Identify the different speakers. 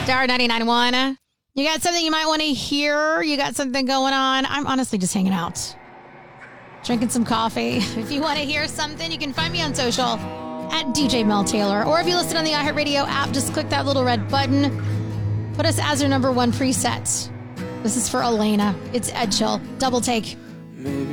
Speaker 1: Star 99.1. You got something you might want to hear? You got something going on? I'm honestly just hanging out. Drinking some coffee. If you want to hear something, you can find me on social at DJ Mel Taylor. Or if you listen on the iHeartRadio app, just click that little red button. Put us as your number one preset. This is for Elena. It's Ed Chill. Double take.